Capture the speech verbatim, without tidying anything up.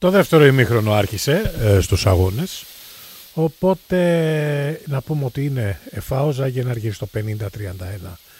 Το δεύτερο ημίχρονο άρχισε ε, στους αγώνες. Οπότε να πούμε ότι είναι εφάο Ζάγκεναρ γύρω στο πενήντα τριάντα ένα